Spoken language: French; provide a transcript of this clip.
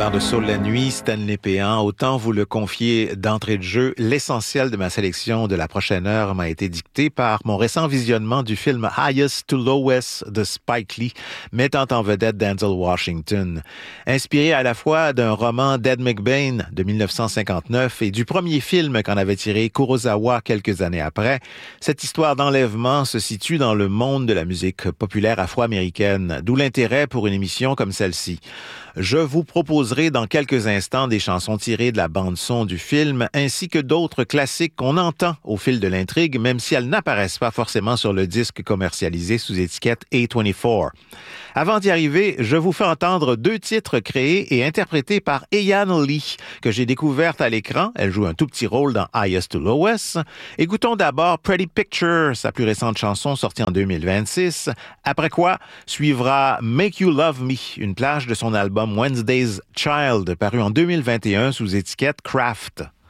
de Saul la nuit, Stanley Péan. Autant vous le confier d'entrée de jeu, l'essentiel de ma sélection de la prochaine heure m'a été dicté par mon récent visionnement du film Highest to Lowest de Spike Lee, mettant en vedette Denzel Washington. Inspiré à la fois d'un roman d'Ed McBain de 1959 et du premier film qu'en avait tiré Kurosawa quelques années après, cette histoire d'enlèvement se situe dans le monde de la musique populaire afro-américaine, d'où l'intérêt pour une émission comme celle-ci. Je vous proposerai dans quelques instants des chansons tirées de la bande-son du film, ainsi que d'autres classiques qu'on entend au fil de l'intrigue, même si elles n'apparaissent pas forcément sur le disque commercialisé sous étiquette A24. Avant d'y arriver, je vous fais entendre deux titres créés et interprétés par Eyan Lee, que j'ai découverte à l'écran. Elle joue un tout petit rôle dans Highest to Lowest. Écoutons d'abord Pretty Picture, sa plus récente chanson sortie en 2026. Après quoi, suivra Make You Love Me, une plage de son album Wednesday's Child, paru en 2021 sous étiquette Craft.